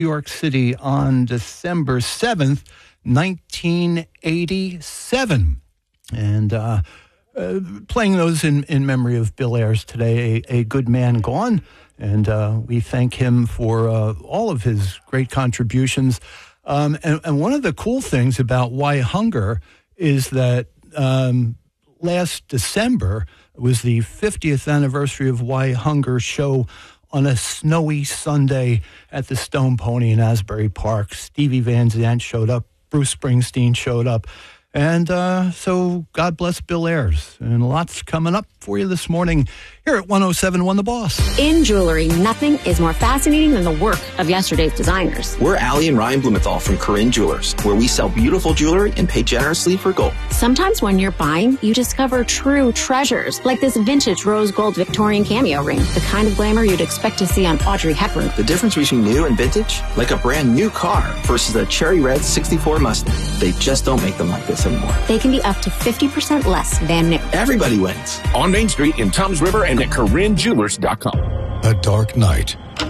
York City on December 7th, 1987. And playing those in memory of Bill Ayers today, a good man gone. And we thank him for all of his great contributions. And one of the cool things about Why Hunger is that last December was the 50th anniversary of Why Hunger show on a snowy Sunday at the Stone Pony in Asbury Park. Stevie Van Zandt showed up. Bruce Springsteen showed up. And so God bless Bill Ayers. And lots coming up for you this morning here at 107.1 The Boss. In jewelry, nothing is more fascinating than the work of yesterday's designers. We're Allie and Ryan Blumenthal from Corinne Jewelers, where we sell beautiful jewelry and pay generously for gold. Sometimes when you're buying, you discover true treasures, like this vintage rose gold Victorian cameo ring, the kind of glamour you'd expect to see on Audrey Hepburn. The difference between new and vintage, like a brand new car versus a cherry red 64 Mustang. They just don't make them like this anymore. They can be up to 50% less than new. Everybody wins. On Main Street in Toms River and at CorinneJewelers.com. A dark night